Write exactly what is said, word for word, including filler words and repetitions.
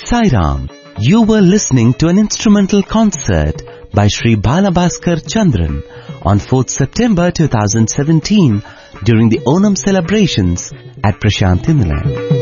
Sai Ram. You were listening to an instrumental concert by Shri Balabhaskar Chandran on fourth September two thousand seventeen during the Onam celebrations at Prashanthi Nilayam.